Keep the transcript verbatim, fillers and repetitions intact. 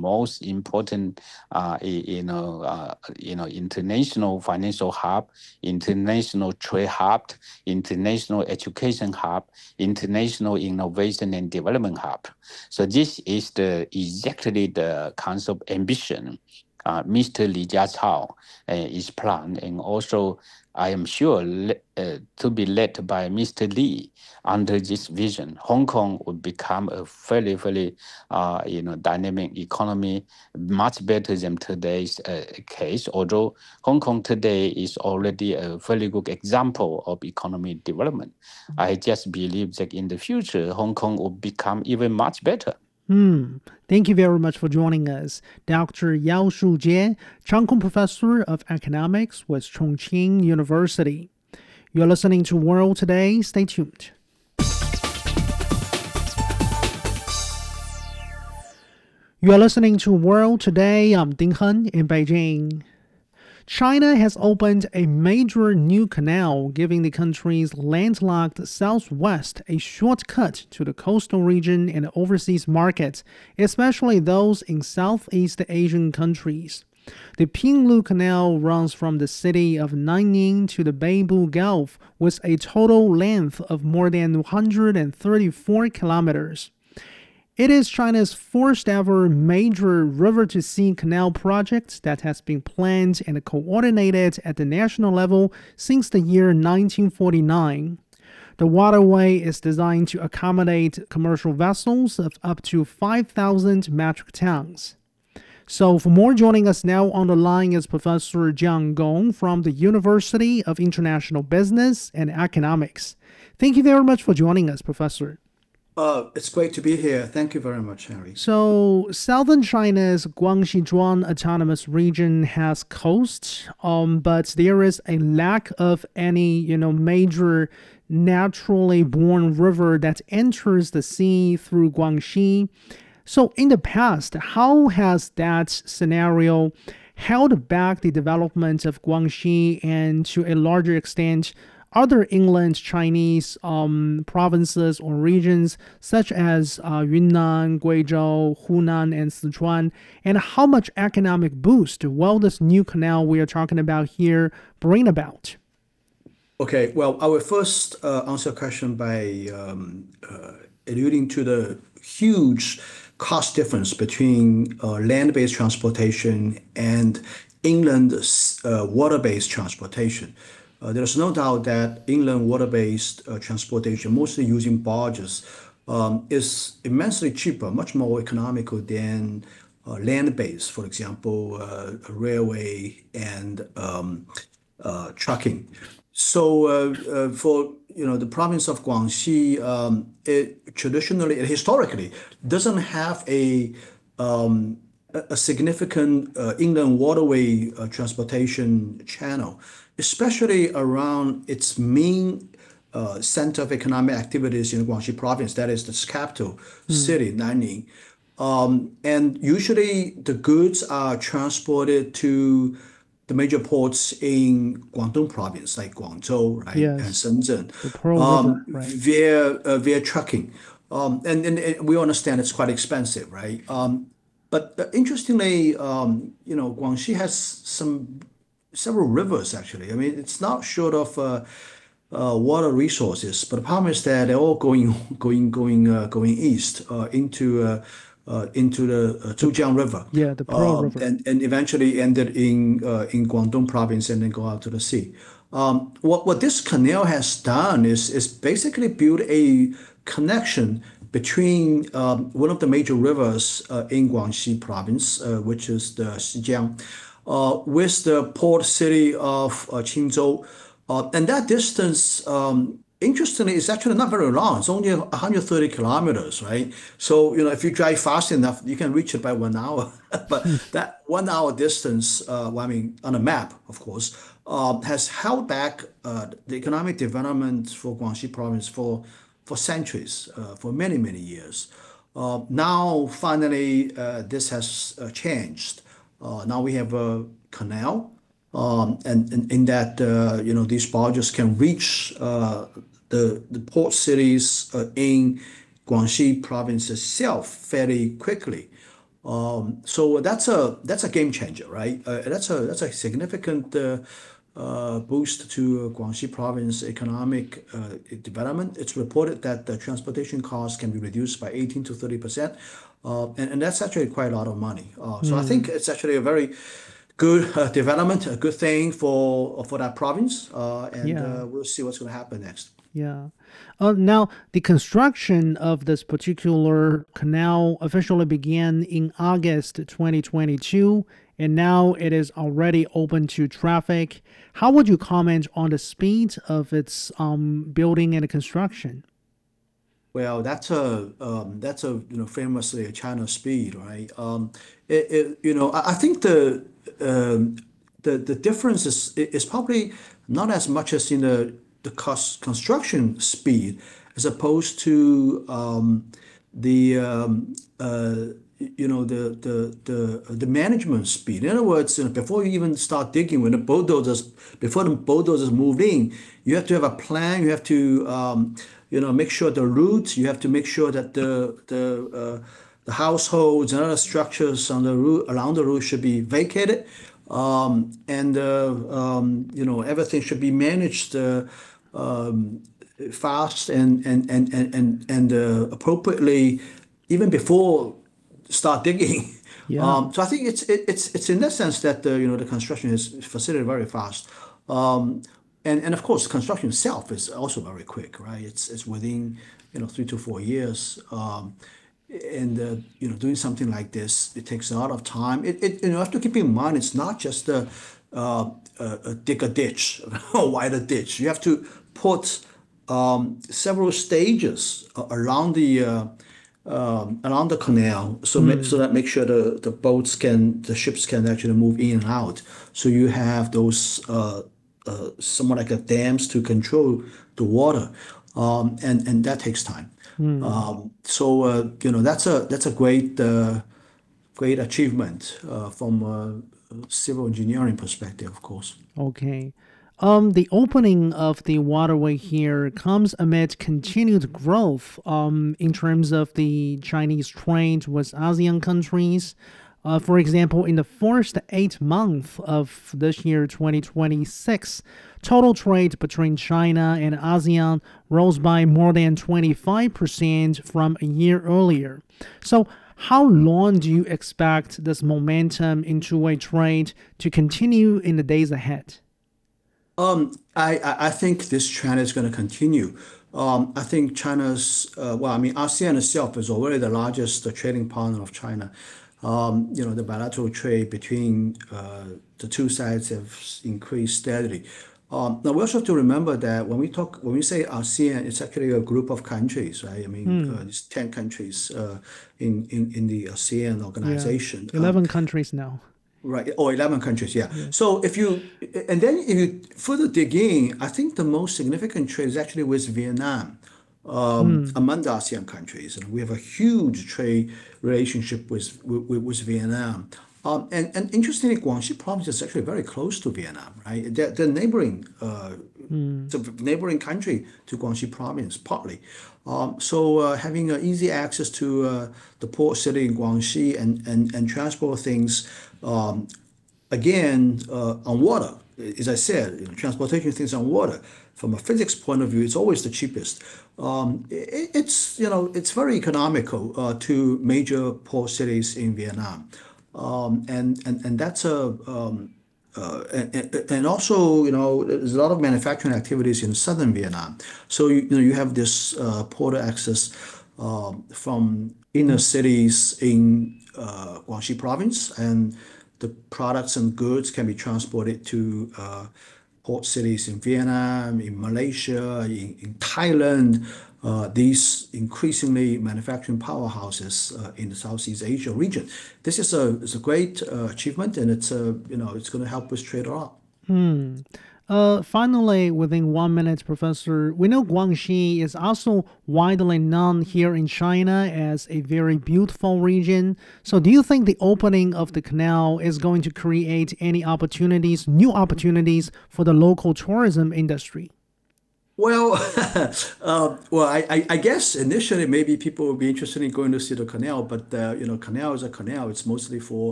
most important, uh, you know, uh, you know, international financial hub, international trade hub, international education hub, international innovation and development hub. So this is the exactly the kind of ambition uh, Mister Li Jiachao uh, is planned, and also I am sure le- uh, to be led by Mister Li. Under this vision, Hong Kong would become a very, very, uh, you know, dynamic economy, much better than today's uh, case. Although Hong Kong today is already a very good example of economic development, I just believe that in the future, Hong Kong will become even much better. Hmm. Thank you very much for joining us, Doctor Yao Shujie, Chang Kung Professor of Economics with Chongqing University. You're listening to World Today. Stay tuned. You are listening to World Today. I'm Ding Hen in Beijing. China has opened a major new canal, giving the country's landlocked southwest a shortcut to the coastal region and overseas markets, especially those in Southeast Asian countries. The Pinglu Canal runs from the city of Nanning to the Beibu Gulf with a total length of more than one hundred thirty-four kilometers. It is China's first ever major river-to-sea canal project that has been planned and coordinated at the national level since the year nineteen forty-nine. The waterway is designed to accommodate commercial vessels of up to five thousand metric tons. So for more, joining us now on the line is Professor Jiang Gong from the University of International Business and Economics. Thank you very much for joining us, Professor. Uh, it's great to be here. Thank you very much, Harry. So, southern China's Guangxi Zhuang Autonomous Region has coast, um, but there is a lack of any, you know, major naturally born river that enters the sea through Guangxi. So, in the past, how has that scenario held back the development of Guangxi and, to a larger extent, other inland Chinese um, provinces or regions such as uh, Yunnan, Guizhou, Hunan, and Sichuan, and how much economic boost will this new canal we are talking about here bring about? Okay, well, I will first uh, answer a question by um, uh, alluding to the huge cost difference between uh, land-based transportation and inland uh, water-based transportation. Uh, there's no doubt that inland water-based uh, transportation, mostly using barges, um, is immensely cheaper, much more economical than uh, land-based, for example, uh, railway and um, uh, trucking. So uh, uh, for you know the province of Guangxi, um, it traditionally and historically doesn't have a um, a significant uh, inland waterway uh, transportation channel, especially around its main uh, center of economic activities in Guangxi province, that is the capital city, Nanning. Um, and usually the goods are transported to the major ports in Guangdong province, like Guangzhou, right, and Yes, Shenzhen, the Pearl um, River, right? via uh, via trucking. Um, and, and, and we understand it's quite expensive, right? Um, but uh, interestingly, um, you know, Guangxi has some several rivers actually. I mean, it's not short of uh, uh, water resources, but the problem is that they're all going going going uh, going east uh, into uh, uh, into the uh, Zhujiang River, Yeah, the Pearl um, River. and and eventually ended in uh, in Guangdong province and then go out to the sea. Um, what what this canal has done is is basically build a connection between um, one of the major rivers uh, in Guangxi province, uh, which is the Xijiang, uh, with the port city of uh, Qingzhou. Uh, and that distance, um, interestingly, is actually not very long. It's only one hundred thirty kilometers, right? So, you know, if you drive fast enough, you can reach it by one hour. But that one hour distance, uh, well, I mean, on a map, of course, um, has held back uh, the economic development for Guangxi province for for centuries, uh, for many, many years. Uh, now, finally, uh, this has uh, changed. Uh, now we have a canal, um, and, and in that, uh, you know, these barges can reach uh, the, the port cities uh, in Guangxi province itself fairly quickly. Um, so that's a that's a game changer, right? Uh, that's a that's a significant uh, uh, boost to Guangxi province economic uh, development. It's reported that the transportation costs can be reduced by eighteen to thirty percent, uh, and, and that's actually quite a lot of money. Uh, so I think it's actually a very good uh, development, a good thing for for that province, uh, and Yeah. uh, we'll see what's going to happen next. Yeah. Uh, now, the construction of this particular canal officially began in August twenty twenty-two, and now it is already open to traffic. How would you comment on the speed of its um, building and construction? Well, that's a um, that's a you know famously a China speed, right? Um, it, it you know I, I think the um, the the difference is is probably not as much as in the the cost construction speed as opposed to um, the um, uh, you know the the the the management speed. In other words, you know, before you even start digging, when the bulldozers before the bulldozers move in, you have to have a plan. You have to um, you know make sure the route. You have to make sure that the the uh, the households and other structures on the route around the route should be vacated, um, and uh, um, you know everything should be managed. Uh, um, fast and and and and and, and uh, appropriately even before start digging. Yeah. Um, so I think it's it, it's it's in that sense that the you know the construction is facilitated very fast, um, and and of course construction itself is also very quick, right? It's it's within you know three to four years. Um, and uh, you know doing something like this it takes a lot of time it, it you know have to keep in mind it's not just a, uh, a, a dig a ditch or wide a ditch you have to put um, several stages a- around the uh, um, around the canal so ma- so that make sure the, the boats can the ships can actually move in and out so you have those uh, uh, somewhat like a dams to control the water um, and and that takes time um, so uh, you know that's a that's a great uh, great achievement uh, from a civil engineering perspective, of course. Okay. Um, the opening of the waterway here comes amid continued growth um, in terms of the Chinese trade with ASEAN countries. Uh, for example, in the first eight months of this year, twenty twenty-six, total trade between China and ASEAN rose by more than twenty-five percent from a year earlier. So, how long do you expect this momentum in two-way trade to continue in the days ahead? Um, I, I I think this trend is going to continue. Um, I think China's, uh, well, I mean, ASEAN itself is already the largest uh, trading partner of China. Um, you know, the bilateral trade between uh, the two sides have increased steadily. Um, now we also have to remember that when we talk, when we say ASEAN, it's actually a group of countries, right? I mean, uh, Hmm. it's ten countries uh, in, in in the ASEAN Yeah. organization. Um, eleven countries now. Right, or eleven countries, yeah. Yeah. So if you, and then if you further dig in, I think the most significant trade is actually with Vietnam um, Hmm. among the ASEAN countries. And we have a huge trade relationship with, with, with Vietnam. Um, and, and interestingly, Guangxi province is actually very close to Vietnam, right? They're, they're neighboring, uh, Hmm. it's a neighboring country to Guangxi province, partly. Um, so uh, having uh, easy access to uh, the port city in Guangxi and, and, and transport things um, again uh, on water. As I said, you know, transportation things on water. From a physics point of view, it's always the cheapest. Um, it, it's you know it's very economical uh, to major port cities in Vietnam, um, and and and that's a um, uh, and, and and also, you know, there's a lot of manufacturing activities in southern Vietnam. So you, you know, you have this uh, port access um, from inner cities in uh, Guangxi province, and the products and goods can be transported to uh, port cities in Vietnam, in Malaysia, in, in Thailand. Uh, these increasingly manufacturing powerhouses uh, in the Southeast Asia region. This is a is a great uh, achievement, and it's a you know it's going to help us trade a lot. Hmm. Uh, finally, within one minute, Professor, we know Guangxi is also widely known here in China as a very beautiful region. So, do you think the opening of the canal is going to create any opportunities, new opportunities for the local tourism industry? Well, uh, well, I, I, I guess initially maybe people will be interested in going to see the canal, but uh, you know, canal is a canal. It's mostly for